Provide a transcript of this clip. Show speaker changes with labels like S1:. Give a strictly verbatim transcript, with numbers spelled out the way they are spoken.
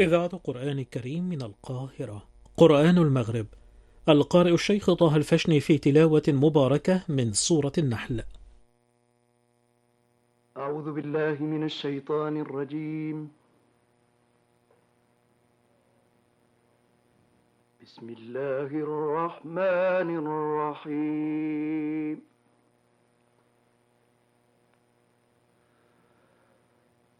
S1: إذاعة قرآن الكريم من القاهرة. قرآن المغرب. القارئ الشيخ طه الفشني في تلاوة مباركة من سورة النحل.
S2: أعوذ بالله من الشيطان الرجيم. بسم الله الرحمن الرحيم.